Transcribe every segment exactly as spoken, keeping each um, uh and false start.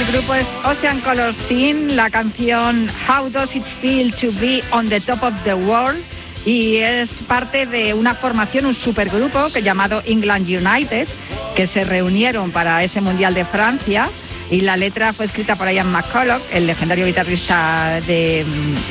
grupo es Ocean Color Scene, la canción How Does It Feel to Be on the Top of the World, y es parte de una formación, un supergrupo que llamado England United, que se reunieron para ese Mundial de Francia, y la letra fue escrita por Ian McCulloch, el legendario guitarrista de,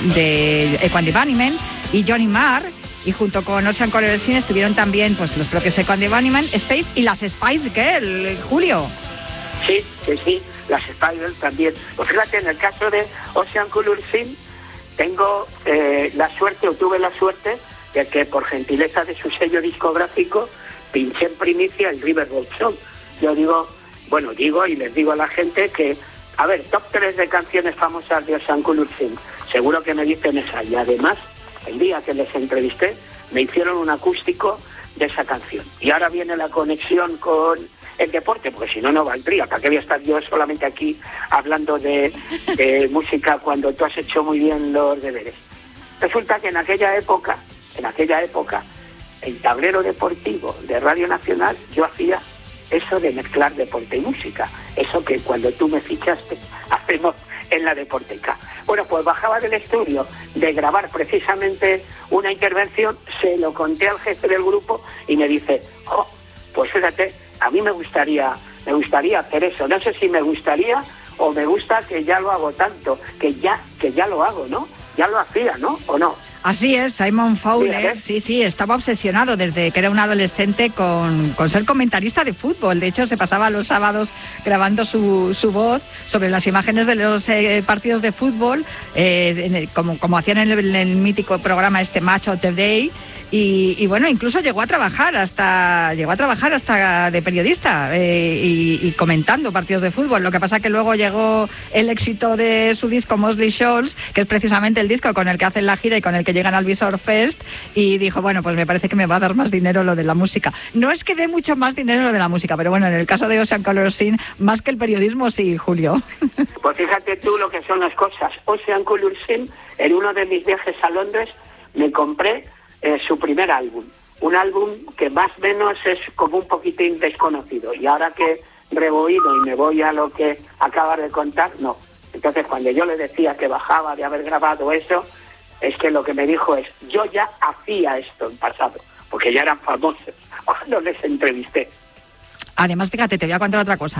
de Echo and the Bunnymen, y Johnny Marr, y junto con Ocean Color Scene estuvieron también pues los propios Echo and the Bunnymen, Space y las Spice Girls, Julio. Sí, sí, sí, las Spice Girls también. Pues fíjate, en el caso de Ocean Color Scene, tengo eh, la suerte, o tuve la suerte, de que por gentileza de su sello discográfico pinché en primicia el Riverboat Song. Yo digo, bueno, digo y les digo a la gente que, a ver, top tres de canciones famosas de Ocean Color Scene, seguro que me dicen esa. Y además, el día que les entrevisté, me hicieron un acústico de esa canción. Y ahora viene la conexión con el deporte, porque si no, no valdría. ¿Para qué voy a estar yo solamente aquí hablando de, de música cuando tú has hecho muy bien los deberes? Resulta que en aquella época, en aquella época, el tablero deportivo de Radio Nacional, yo hacía eso de mezclar deporte y música. Eso que cuando tú me fichaste, hacemos en la Deporteca. Bueno, pues bajaba del estudio de grabar precisamente una intervención, se lo conté al jefe del grupo y me dice, oh, pues fíjate, a mí me gustaría, me gustaría hacer eso. No sé si me gustaría o me gusta que ya lo hago tanto, que ya, que ya lo hago, ¿no? Ya lo hacía, ¿no? ¿O no? Así es, Simon Fowler, sí, sí, estaba obsesionado desde que era un adolescente con, con ser comentarista de fútbol. De hecho, se pasaba los sábados grabando su, su voz sobre las imágenes de los eh, partidos de fútbol, eh, en el, como, como hacían en el, en el mítico programa este Match of the Day. Y, y bueno, incluso llegó a trabajar hasta llegó a trabajar hasta de periodista eh, y, y comentando partidos de fútbol. Lo que pasa que luego llegó el éxito de su disco Mosley Shoals, que es precisamente el disco con el que hacen la gira y con el que llegan al Visor Fest, y dijo, bueno, pues me parece que me va a dar más dinero lo de la música. No es que dé mucho más dinero lo de la música, pero bueno, en el caso de Ocean Color Scene, más que el periodismo, sí, Julio. Pues fíjate tú lo que son las cosas. Ocean Color Scene, en uno de mis viajes a Londres, me compré Eh, su primer álbum, un álbum que más o menos es como un poquitín desconocido, y ahora que reboído y me voy a lo que acabas de contar, no. Entonces cuando yo le decía que bajaba de haber grabado eso, es que lo que me dijo es, yo ya hacía esto en pasado, porque ya eran famosos cuando les entrevisté. Además, fíjate, te voy a contar otra cosa.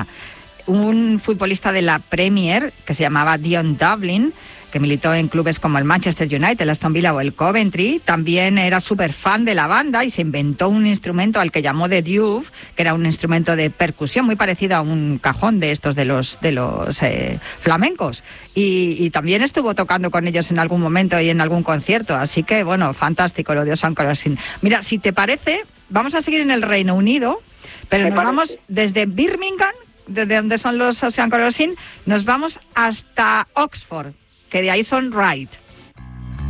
Un futbolista de la Premier, que se llamaba Dion Dublin, que militó en clubes como el Manchester United, el Aston Villa o el Coventry, también era súper fan de la banda y se inventó un instrumento al que llamó The Dove, que era un instrumento de percusión muy parecido a un cajón de estos de los de los eh, flamencos. Y, y también estuvo tocando con ellos en algún momento y en algún concierto. Así que, bueno, fantástico lo de Ocean Color Scene. Mira, si te parece, vamos a seguir en el Reino Unido, pero nos parece? vamos desde Birmingham, desde donde son los Ocean Color Scene, nos vamos hasta Oxford, que de ahí son Right.